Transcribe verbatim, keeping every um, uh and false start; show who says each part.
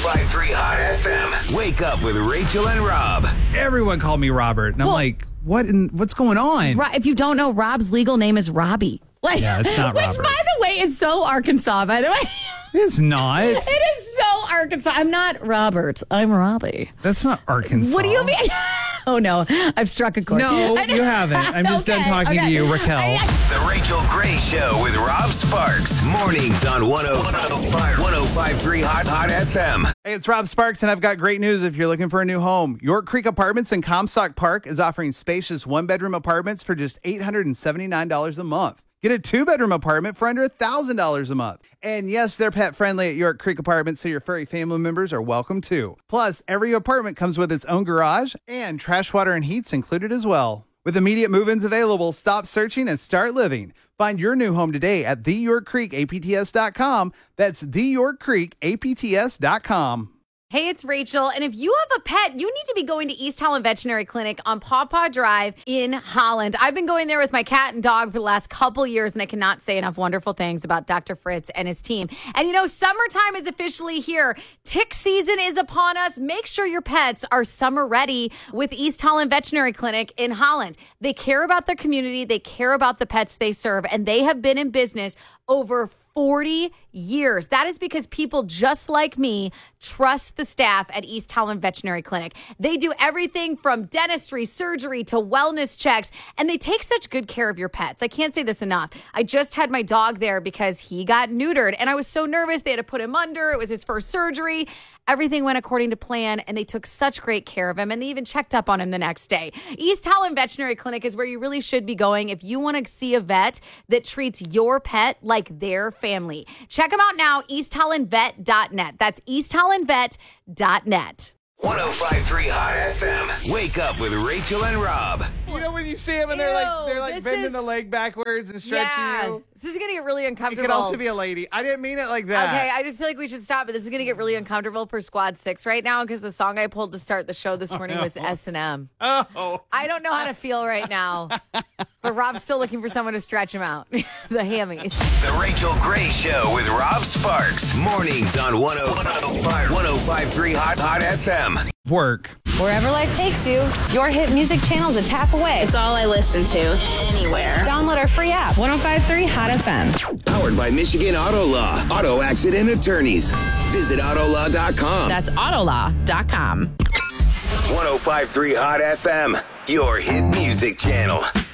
Speaker 1: five three Hot F M. Wake up with Rachel and Rob.
Speaker 2: Everyone called me Robert. And I'm
Speaker 3: Well-
Speaker 2: like, what in, what's going on?
Speaker 3: Ro- If you don't know, Rob's legal name is Robbie. Like,
Speaker 2: Yeah, it's not
Speaker 3: which,
Speaker 2: Robert.
Speaker 3: by the way, is so Arkansas, by the way.
Speaker 2: It's not.
Speaker 3: It is so Arkansas. I'm not Robert. I'm Robbie.
Speaker 2: That's not Arkansas.
Speaker 3: What do you mean? Oh, no. I've struck a chord.
Speaker 2: No, you haven't. I'm just done
Speaker 3: Okay,
Speaker 2: talking to
Speaker 3: okay.
Speaker 2: you, Raquel.
Speaker 1: The Rachel Gray Show with Rob Sparks. Mornings on one oh five point three Hot Hot F M.
Speaker 2: Hey, it's Rob Sparks, and I've got great news if you're looking for a new home. York Creek Apartments in Comstock Park is offering spacious one-bedroom apartments for just eight hundred seventy-nine dollars a month. Get a two-bedroom apartment for under one thousand dollars a month. And yes, they're pet-friendly at York Creek Apartments, so your furry family members are welcome too. Plus, every apartment comes with its own garage, and trash, water, and heat's included as well. With immediate move-ins available, stop searching and start living. Find your new home today at the york creek a p t s dot com. That's the york creek a p t s dot com.
Speaker 3: Hey, it's Rachel, and if you have a pet, you need to be going to East Holland Veterinary Clinic on Paw Paw Drive in Holland. I've been going there with my cat and dog for the last couple years, and I cannot say enough wonderful things about Doctor Fritz and his team. And you know, summertime is officially here. Tick season is upon us. Make sure your pets are summer ready with East Holland Veterinary Clinic in Holland. They care about their community. They care about the pets they serve, and they have been in business over forty years. That is because people just like me trust the staff at East Holland Veterinary Clinic. They do everything from dentistry, surgery to wellness checks, and they take such good care of your pets. I can't say this enough. I just had my dog there because he got neutered, and I was so nervous. They had to put him under. It was his first surgery. Everything went according to plan, and they took such great care of him, and they even checked up on him the next day. East Holland Veterinary Clinic is where you really should be going if you want to see a vet that treats your pet like their family. Check them out now, east holland vet dot net. That's east holland vet dot net.
Speaker 1: one oh five point three Hot F M. Wake up with Rachel and Rob.
Speaker 2: You know when you see them and they're like they're like
Speaker 3: this
Speaker 2: bending
Speaker 3: is-
Speaker 2: the leg backwards and stretching
Speaker 3: Yeah,
Speaker 2: you.
Speaker 3: this is going to get really
Speaker 2: It
Speaker 3: uncomfortable.
Speaker 2: could also be a lady. I didn't mean it like that.
Speaker 3: Okay, I just feel like we should stop, but this is going to get really uncomfortable for Squad six right now because the song I pulled to start the show this morning was S and M.
Speaker 2: Oh.
Speaker 3: I don't know how to feel right now, but Rob's still looking for someone to stretch him out. The hammies.
Speaker 1: The Rachel Gray Show with Rob Sparks. Mornings on one oh five point three Hot Hot F M.
Speaker 2: Work.
Speaker 4: Wherever life takes you, your hit music channel's a tap away.
Speaker 5: It's all I listen to, anywhere.
Speaker 4: Download our free app, one oh five point three Hot F M.
Speaker 1: Powered by Michigan Auto Law. Auto accident attorneys. Visit auto law dot com.
Speaker 5: That's autolaw dot com.
Speaker 1: one oh five point three Hot F M. Your hit music channel.